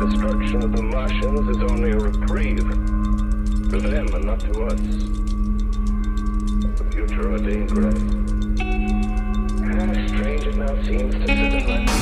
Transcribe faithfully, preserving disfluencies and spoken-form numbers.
destruction of the Martians is only a reprieve. To them and not to us. The future ordained grace. Ah, strange it now seems to sit in my